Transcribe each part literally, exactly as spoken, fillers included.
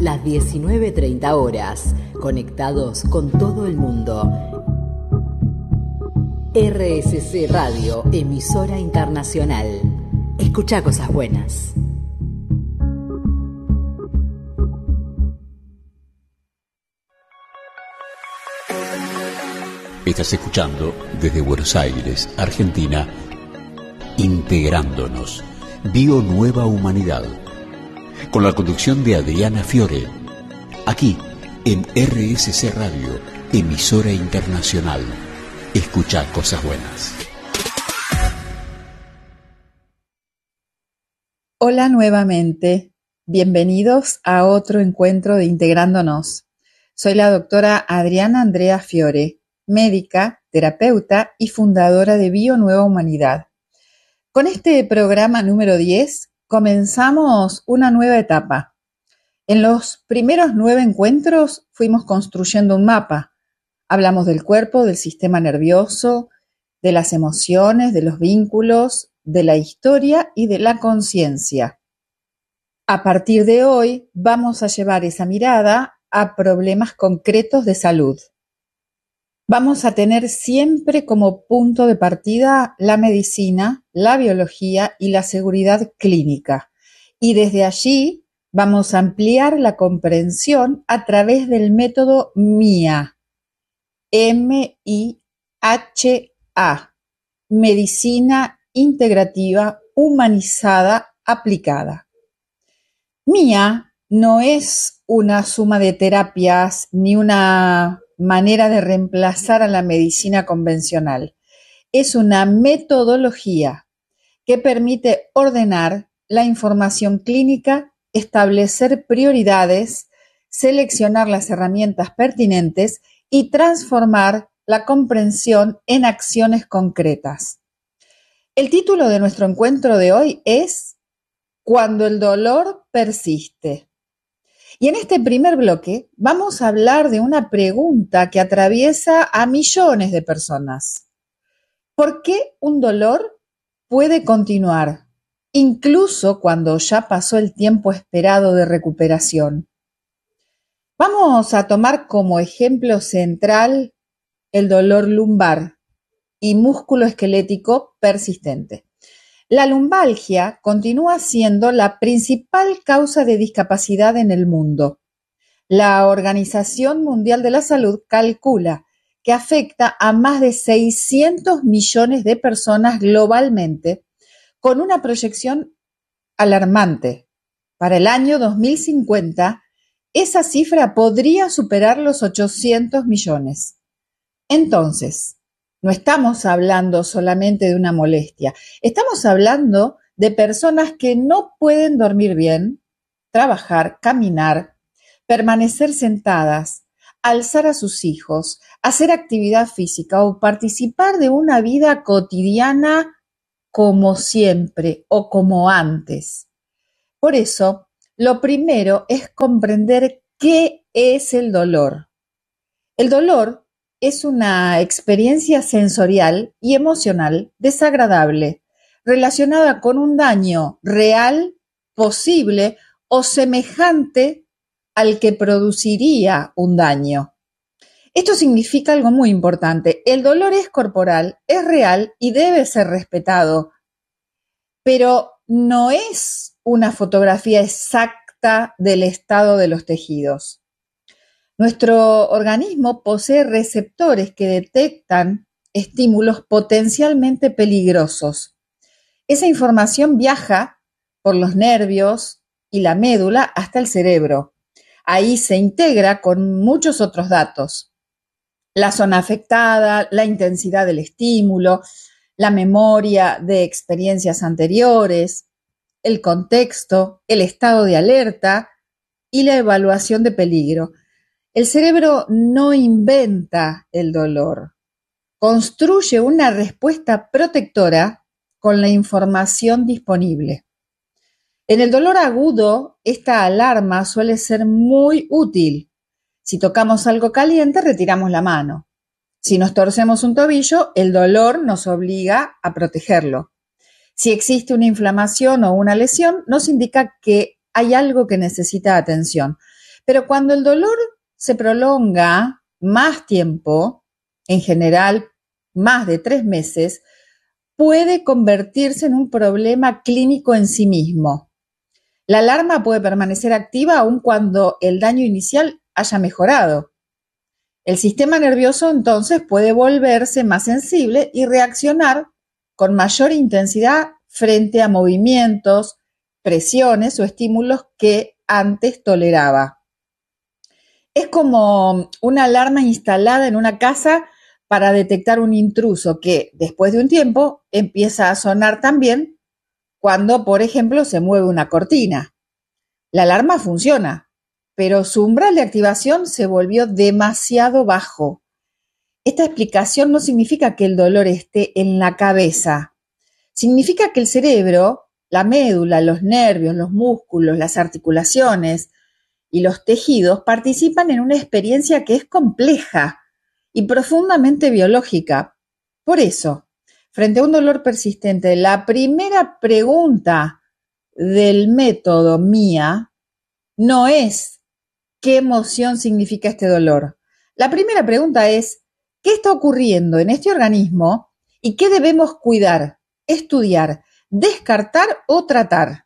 las diecinueve treinta horas, conectados con todo el mundo. R S C Radio, emisora internacional. Escucha cosas buenas. Estás escuchando desde Buenos Aires, Argentina, Integrándonos, Bio Nueva Humanidad, con la conducción de Adriana Fiore, aquí en R S C Radio, emisora internacional. Escucha cosas buenas. Hola nuevamente, bienvenidos a otro encuentro de Integrándonos. Soy la doctora Adriana Andrea Fiore, médica, terapeuta y fundadora de Bio Nueva Humanidad. Con este programa número diez comenzamos una nueva etapa. En los primeros nueve encuentros fuimos construyendo un mapa. Hablamos del cuerpo, del sistema nervioso, de las emociones, de los vínculos, de la historia y de la conciencia. A partir de hoy vamos a llevar esa mirada a problemas concretos de salud. Vamos a tener siempre como punto de partida la medicina, la biología y la seguridad clínica. Y desde allí vamos a ampliar la comprensión a través del método MIA, M I H A, Medicina Integrativa Humanizada Aplicada. MIA no es una suma de terapias ni una manera de reemplazar a la medicina convencional. Es una metodología que permite ordenar la información clínica, establecer prioridades, seleccionar las herramientas pertinentes y transformar la comprensión en acciones concretas. El título de nuestro encuentro de hoy es Cuando el dolor persiste. Y en este primer bloque vamos a hablar de una pregunta que atraviesa a millones de personas. ¿Por qué un dolor puede continuar, incluso cuando ya pasó el tiempo esperado de recuperación? Vamos a tomar como ejemplo central el dolor lumbar y músculo-esquelético persistente. La lumbalgia continúa siendo la principal causa de discapacidad en el mundo. La Organización Mundial de la Salud calcula que afecta a más de seiscientos millones de personas globalmente, con una proyección alarmante. Para el año dos mil cincuenta, esa cifra podría superar los ochocientos millones. Entonces, no estamos hablando solamente de una molestia, estamos hablando de personas que no pueden dormir bien, trabajar, caminar, permanecer sentadas, alzar a sus hijos, hacer actividad física o participar de una vida cotidiana como siempre o como antes. Por eso, lo primero es comprender qué es el dolor. El dolor es una experiencia sensorial y emocional desagradable relacionada con un daño real, posible o semejante al que produciría un daño. Esto significa algo muy importante. El dolor es corporal, es real y debe ser respetado, pero no es una fotografía exacta del estado de los tejidos. Nuestro organismo posee receptores que detectan estímulos potencialmente peligrosos. Esa información viaja por los nervios y la médula hasta el cerebro. Ahí se integra con muchos otros datos. La zona afectada, la intensidad del estímulo, la memoria de experiencias anteriores, el contexto, el estado de alerta y la evaluación de peligro. El cerebro no inventa el dolor, construye una respuesta protectora con la información disponible. En el dolor agudo, esta alarma suele ser muy útil. Si tocamos algo caliente, retiramos la mano. Si nos torcemos un tobillo, el dolor nos obliga a protegerlo. Si existe una inflamación o una lesión, nos indica que hay algo que necesita atención. Pero cuando el dolor se prolonga más tiempo, en general más de tres meses, puede convertirse en un problema clínico en sí mismo. La alarma puede permanecer activa aun cuando el daño inicial haya mejorado. El sistema nervioso entonces puede volverse más sensible y reaccionar con mayor intensidad frente a movimientos, presiones o estímulos que antes toleraba. Es como una alarma instalada en una casa para detectar un intruso que, después de un tiempo, empieza a sonar también cuando, por ejemplo, se mueve una cortina. La alarma funciona, pero su umbral de activación se volvió demasiado bajo. Esta explicación no significa que el dolor esté en la cabeza. Significa que el cerebro, la médula, los nervios, los músculos, las articulaciones y los tejidos participan en una experiencia que es compleja y profundamente biológica. Por eso, frente a un dolor persistente, la primera pregunta del método MIA no es ¿qué emoción significa este dolor? La primera pregunta es ¿qué está ocurriendo en este organismo y qué debemos cuidar, estudiar, descartar o tratar?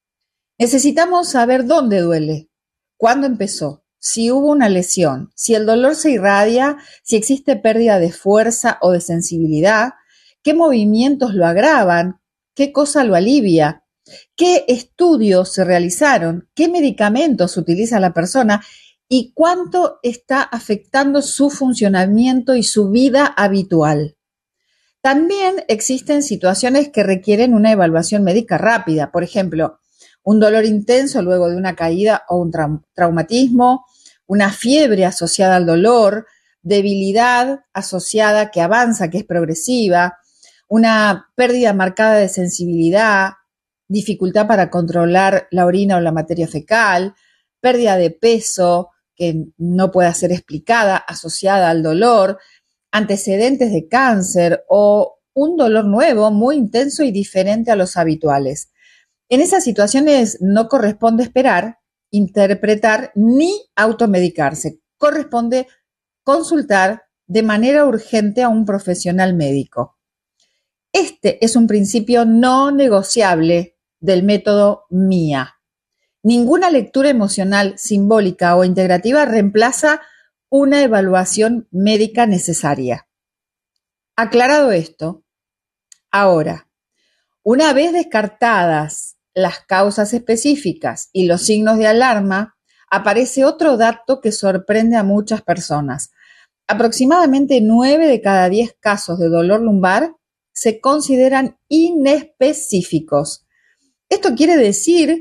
Necesitamos saber dónde duele, cuándo empezó, si hubo una lesión, si el dolor se irradia, si existe pérdida de fuerza o de sensibilidad, qué movimientos lo agravan, qué cosa lo alivia, qué estudios se realizaron, qué medicamentos utiliza la persona y cuánto está afectando su funcionamiento y su vida habitual. También existen situaciones que requieren una evaluación médica rápida, por ejemplo, un dolor intenso luego de una caída o un tra- traumatismo, una fiebre asociada al dolor, debilidad asociada que avanza, que es progresiva, una pérdida marcada de sensibilidad, dificultad para controlar la orina o la materia fecal, pérdida de peso que no puede ser explicada asociada al dolor, antecedentes de cáncer o un dolor nuevo muy intenso y diferente a los habituales. En esas situaciones no corresponde esperar, interpretar ni automedicarse. Corresponde consultar de manera urgente a un profesional médico. Este es un principio no negociable del método MIA. Ninguna lectura emocional, simbólica o integrativa reemplaza una evaluación médica necesaria. Aclarado esto, ahora, una vez descartadas las causas específicas y los signos de alarma, aparece otro dato que sorprende a muchas personas. Aproximadamente nueve de cada diez casos de dolor lumbar se consideran inespecíficos. Esto quiere decir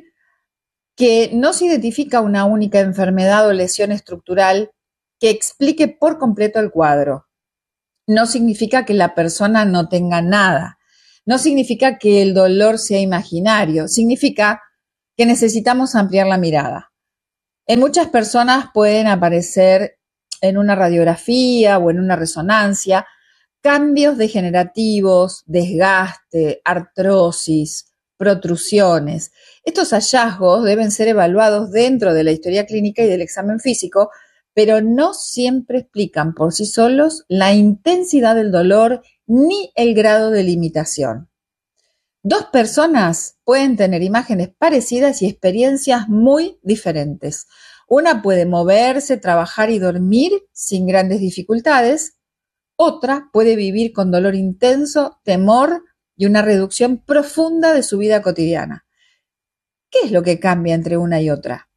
que no se identifica una única enfermedad o lesión estructural que explique por completo el cuadro. No significa que la persona no tenga nada. No significa que el dolor sea imaginario. Significa que necesitamos ampliar la mirada. En muchas personas pueden aparecer en una radiografía o en una resonancia cambios degenerativos, desgaste, artrosis, protrusiones. Estos hallazgos deben ser evaluados dentro de la historia clínica y del examen físico, pero no siempre explican por sí solos la intensidad del dolor ni el grado de limitación. Dos personas pueden tener imágenes parecidas y experiencias muy diferentes. Una puede moverse, trabajar y dormir sin grandes dificultades. Otra puede vivir con dolor intenso, temor y una reducción profunda de su vida cotidiana. ¿Qué es lo que cambia entre una y otra?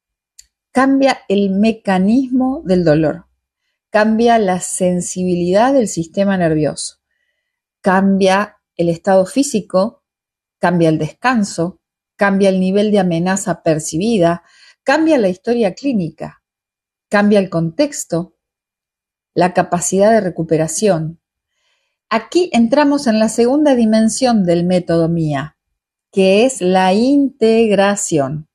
Cambia el mecanismo del dolor, cambia la sensibilidad del sistema nervioso, cambia el estado físico, cambia el descanso, cambia el nivel de amenaza percibida, cambia la historia clínica, cambia el contexto, la capacidad de recuperación. Aquí entramos en la segunda dimensión del método MIA, que es la integración.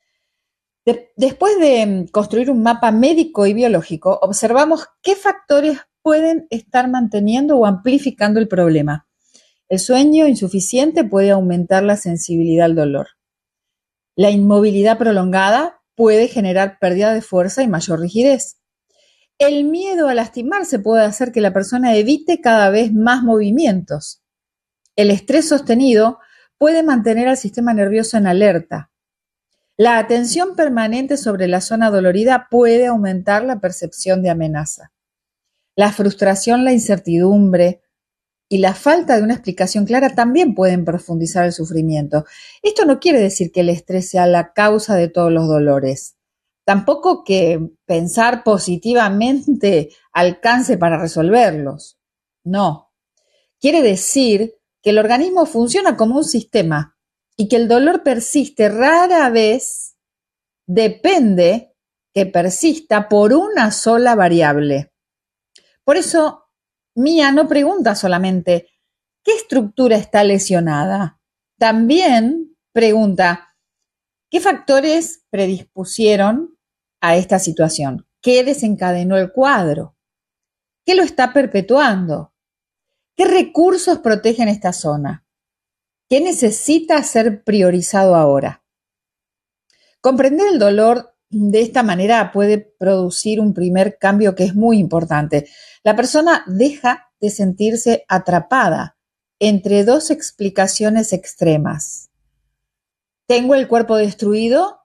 De- después de construir un mapa médico y biológico, observamos qué factores pueden estar manteniendo o amplificando el problema. El sueño insuficiente puede aumentar la sensibilidad al dolor. La inmovilidad prolongada puede generar pérdida de fuerza y mayor rigidez. El miedo a lastimarse puede hacer que la persona evite cada vez más movimientos. El estrés sostenido puede mantener al sistema nervioso en alerta. La atención permanente sobre la zona dolorida puede aumentar la percepción de amenaza. La frustración, la incertidumbre y la falta de una explicación clara también pueden profundizar el sufrimiento. Esto no quiere decir que el estrés sea la causa de todos los dolores. Tampoco que pensar positivamente alcance para resolverlos. No. Quiere decir que el organismo funciona como un sistema y que el dolor persiste rara vez, depende que persista por una sola variable. Por eso, Mía no pregunta solamente ¿qué estructura está lesionada? También pregunta ¿qué factores predispusieron a esta situación? ¿Qué desencadenó el cuadro? ¿Qué lo está perpetuando? ¿Qué recursos protegen esta zona? ¿Qué necesita ser priorizado ahora? Comprender el dolor de esta manera puede producir un primer cambio que es muy importante. La persona deja de sentirse atrapada entre dos explicaciones extremas. ¿Tengo el cuerpo destruido?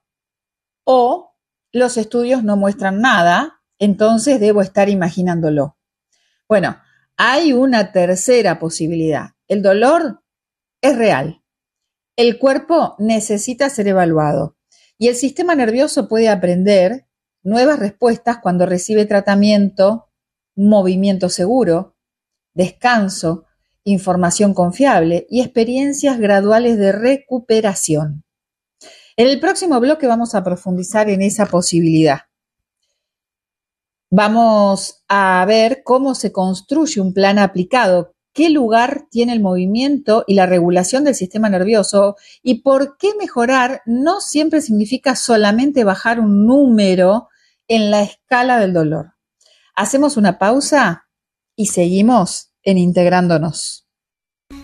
O los estudios no muestran nada, entonces debo estar imaginándolo. Bueno, hay una tercera posibilidad. El dolor es real. El cuerpo necesita ser evaluado y el sistema nervioso puede aprender nuevas respuestas cuando recibe tratamiento, movimiento seguro, descanso, información confiable y experiencias graduales de recuperación. En el próximo bloque vamos a profundizar en esa posibilidad. Vamos a ver cómo se construye un plan aplicado, qué lugar tiene el movimiento y la regulación del sistema nervioso y por qué mejorar no siempre significa solamente bajar un número en la escala del dolor. Hacemos una pausa y seguimos en Integrándonos.